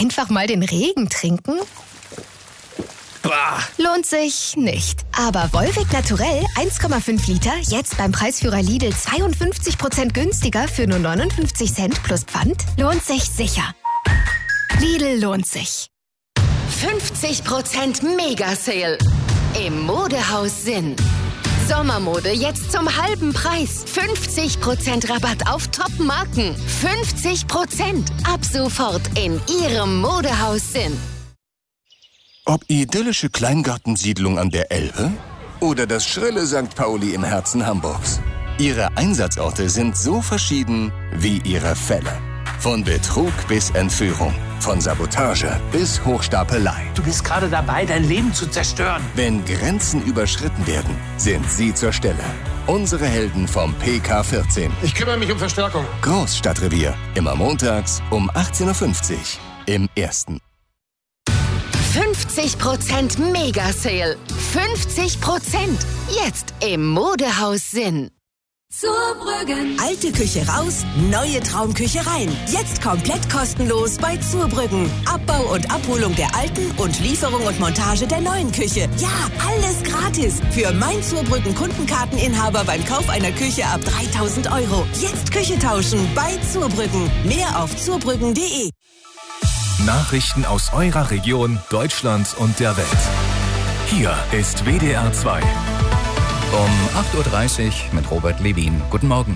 Einfach mal den Regen trinken? Bah. Lohnt sich nicht. Aber Volvic Naturell 1,5 Liter, jetzt beim Preisführer Lidl 52% günstiger für nur 59 Cent plus Pfand, lohnt sich sicher. Lidl lohnt sich. 50% Mega-Sale im Modehaus Sinn. Sommermode jetzt zum halben Preis. 50% Rabatt auf Top-Marken. 50% ab sofort in Ihrem Modehaus Sinn. Ob idyllische Kleingartensiedlung an der Elbe oder das schrille St. Pauli im Herzen Hamburgs. Ihre Einsatzorte sind so verschieden wie ihre Fälle. Von Betrug bis Entführung, von Sabotage bis Hochstapelei. Du bist gerade dabei, dein Leben zu zerstören. Wenn Grenzen überschritten werden, sind Sie zur Stelle. Unsere Helden vom PK14. Ich kümmere mich um Verstärkung. Großstadtrevier. Immer montags um 18.50 Uhr im Ersten. 50% Mega-Sale. 50%. Jetzt im Modehaus Sinn. Zurbrüggen. Alte Küche raus, neue Traumküche rein. Jetzt komplett kostenlos bei Zurbrüggen. Abbau und Abholung der alten und Lieferung und Montage der neuen Küche. Ja, alles gratis. Für mein Zurbrüggen Kundenkarteninhaber beim Kauf einer Küche ab 3.000 €. Jetzt Küche tauschen bei Zurbrüggen. Mehr auf zurbrüggen.de. Nachrichten aus eurer Region, Deutschland und der Welt. Hier ist WDR 2. Um 8.30 Uhr mit Robert Levin. Guten Morgen.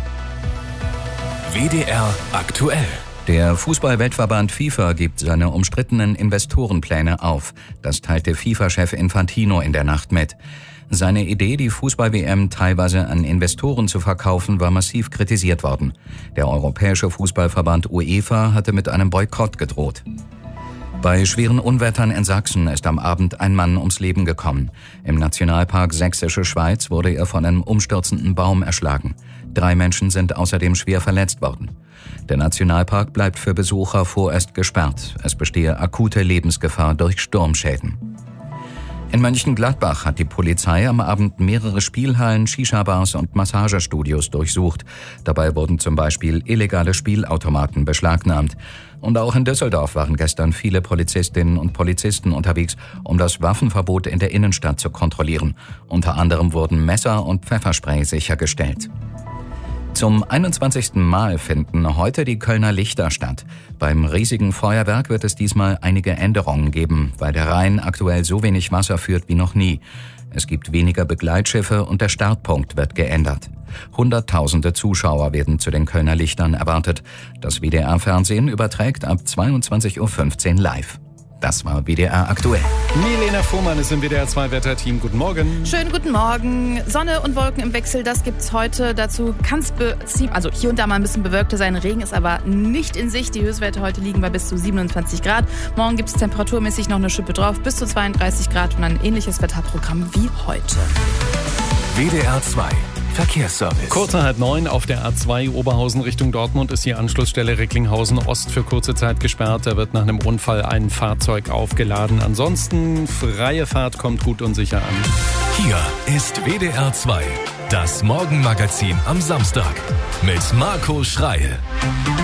WDR aktuell. Der Fußball-Weltverband FIFA gibt seine umstrittenen Investorenpläne auf. Das teilte FIFA-Chef Infantino in der Nacht mit. Seine Idee, die Fußball-WM teilweise an Investoren zu verkaufen, war massiv kritisiert worden. Der Europäische Fußballverband UEFA hatte mit einem Boykott gedroht. Bei schweren Unwettern in Sachsen ist am Abend ein Mann ums Leben gekommen. Im Nationalpark Sächsische Schweiz wurde er von einem umstürzenden Baum erschlagen. 3 Menschen sind außerdem schwer verletzt worden. Der Nationalpark bleibt für Besucher vorerst gesperrt. Es bestehe akute Lebensgefahr durch Sturmschäden. In Mönchengladbach hat die Polizei am Abend mehrere Spielhallen, Shisha-Bars und Massagestudios durchsucht. Dabei wurden zum Beispiel illegale Spielautomaten beschlagnahmt. Und auch in Düsseldorf waren gestern viele Polizistinnen und Polizisten unterwegs, um das Waffenverbot in der Innenstadt zu kontrollieren. Unter anderem wurden Messer und Pfefferspray sichergestellt. Zum 21. Mal finden heute die Kölner Lichter statt. Beim riesigen Feuerwerk wird es diesmal einige Änderungen geben, weil der Rhein aktuell so wenig Wasser führt wie noch nie. Es gibt weniger Begleitschiffe und der Startpunkt wird geändert. Hunderttausende Zuschauer werden zu den Kölner Lichtern erwartet. Das WDR-Fernsehen überträgt ab 22.15 Uhr live. Das war WDR aktuell. Milena Fuhrmann ist im WDR 2 Wetterteam. Guten Morgen. Schönen guten Morgen. Sonne und Wolken im Wechsel, das gibt's heute. Dazu kann es hier und da mal ein bisschen bewölkter sein. Regen ist aber nicht in Sicht. Die Höchstwerte heute liegen bei bis zu 27 Grad. Morgen gibt es temperaturmäßig noch eine Schippe drauf, bis zu 32 Grad und ein ähnliches Wetterprogramm wie heute. WDR 2. Verkehrsservice. Kurz nach 8:30 auf der A2 Oberhausen Richtung Dortmund ist die Anschlussstelle Recklinghausen Ost für kurze Zeit gesperrt. Da wird nach einem Unfall ein Fahrzeug aufgeladen. Ansonsten freie Fahrt, kommt gut und sicher an. Hier ist WDR 2. Das Morgenmagazin am Samstag mit Marco Schreil.